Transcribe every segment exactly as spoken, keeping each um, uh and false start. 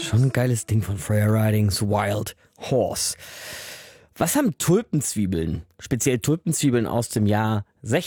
Schon ein geiles Ding von Freya Ridings Wild Horse. Was haben Tulpenzwiebeln, speziell Tulpenzwiebeln aus dem Jahr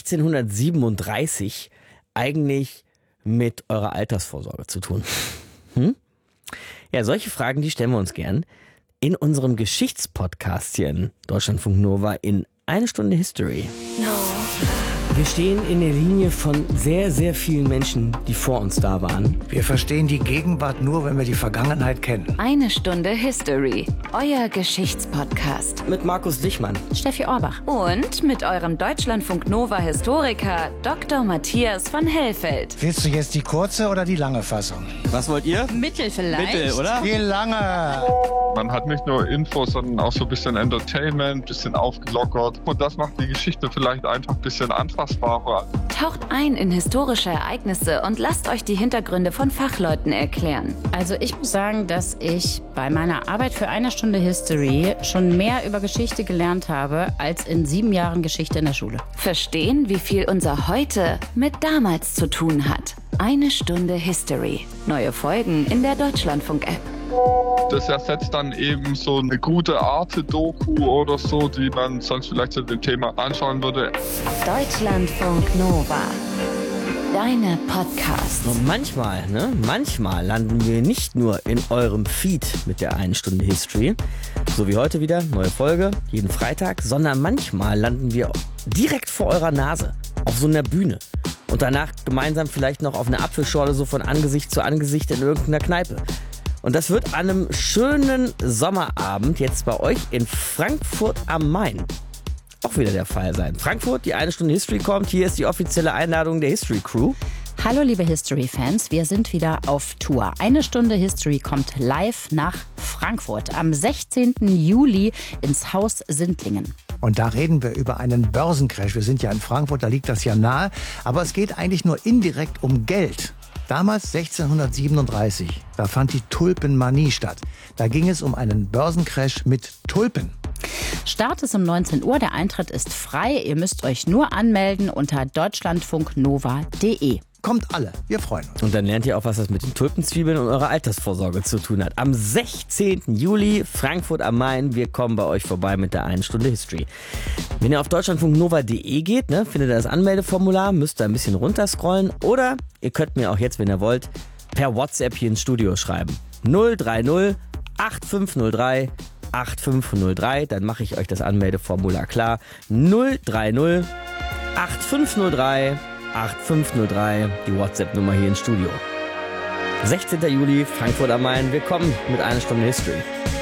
sechzehnhundertsiebenunddreißig, eigentlich mit eurer Altersvorsorge zu tun? Hm? Ja, solche Fragen, die stellen wir uns gern in unserem Geschichtspodcast hier in Deutschlandfunk Nova in Eine Stunde History. No. Wir stehen in der Linie von sehr, sehr vielen Menschen, die vor uns da waren. Wir verstehen die Gegenwart nur, wenn wir die Vergangenheit kennen. Eine Stunde History, euer Geschichtspodcast. Mit Markus Dichmann, Steffi Orbach und mit eurem Deutschlandfunk Nova Historiker Doktor Matthias von Hellfeld. Willst du jetzt die kurze oder die lange Fassung? was wollt ihr? Mittel vielleicht? Mittel, oder? Die lange! Man hat nicht nur Infos, sondern auch so ein bisschen Entertainment, ein bisschen aufgelockert. Und das macht die Geschichte vielleicht einfach ein bisschen anfassbarer. Taucht ein in historische Ereignisse und lasst euch die Hintergründe von Fachleuten erklären. Also ich muss sagen, dass ich bei meiner Arbeit für eine Stunde History schon mehr über Geschichte gelernt habe, als in sieben Jahren Geschichte in der Schule. Verstehen, wie viel unser Heute mit damals zu tun hat. Eine Stunde History. Neue Folgen in der Deutschlandfunk-App. Das ersetzt dann eben so eine gute Arte-Doku oder so, die man sonst vielleicht zu dem Thema anschauen würde. Deutschlandfunk Nova. Deine Podcasts. Und manchmal, ne, manchmal landen wir nicht nur in eurem Feed mit der Eine Stunde History, so wie heute wieder, neue Folge, jeden Freitag, sondern manchmal landen wir direkt vor eurer Nase, auf so einer Bühne. Und danach gemeinsam vielleicht noch auf einer Apfelschorle so von Angesicht zu Angesicht in irgendeiner Kneipe. Und das wird an einem schönen Sommerabend jetzt bei euch in Frankfurt am Main auch wieder der Fall sein. Frankfurt, die Eine Stunde History kommt. Hier ist die offizielle Einladung der History Crew. Hallo liebe History-Fans, wir sind wieder auf Tour. Eine Stunde History kommt live nach Frankfurt am sechzehnten Juli ins Haus Sindlingen. Und da reden wir über einen Börsencrash. Wir sind ja in Frankfurt, da liegt das ja nahe. Aber es geht eigentlich nur indirekt um Geld. Damals sechzehnhundertsiebenunddreißig, da fand die Tulpenmanie statt. Da ging es um einen Börsencrash mit Tulpen. Start ist um neunzehn Uhr, der Eintritt ist frei. Ihr müsst euch nur anmelden unter deutschlandfunknova punkt de. Kommt alle, wir freuen uns. Und dann lernt ihr auch, was das mit den Tulpenzwiebeln und eurer Altersvorsorge zu tun hat. Am sechzehnten Juli, Frankfurt am Main. Wir kommen bei euch vorbei mit der Eine Stunde History. Wenn ihr auf deutschlandfunknova punkt de geht, ne, findet ihr das Anmeldeformular, müsst ihr ein bisschen runterscrollen. Oder ihr könnt mir auch jetzt, wenn ihr wollt, per WhatsApp hier ins Studio schreiben. null drei null acht fünf null drei acht fünf null drei. Dann mache ich euch das Anmeldeformular klar. null drei null acht fünf null drei acht fünf null drei, die WhatsApp-Nummer hier ins Studio. sechzehnten Juli, Frankfurt am Main. Wir kommen mit Einer Stunde History.